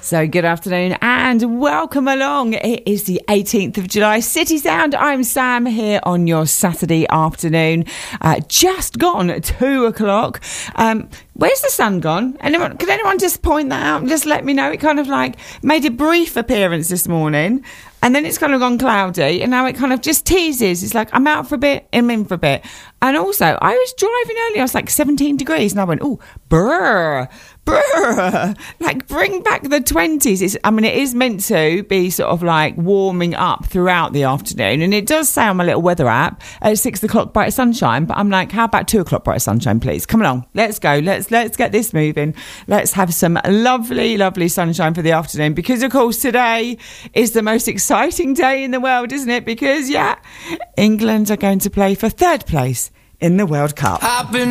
So good afternoon and welcome along. It is the 18th of July. City Sound. I'm Sam here on your Saturday afternoon. Just gone at 2 o'clock. Where's the sun gone? Could anyone just point that out and just let me know? It kind of like made a brief appearance this morning and then it's kind of gone cloudy and now it kind of just teases. It's like I'm out for a bit, I'm in for a bit. And also, I was driving earlier, I was like 17 degrees and I went, oh, brr. Like bring back the 20s. It is meant to be sort of like warming up throughout the afternoon, and it does say on my little weather app at 6 o'clock bright sunshine, but I'm like, how about 2 o'clock bright sunshine, please? Come along, let's go, let's get this moving. Let's have some lovely sunshine for the afternoon, because of course today is the most exciting day in the world, isn't it? Because England are going to play for third place in the World Cup.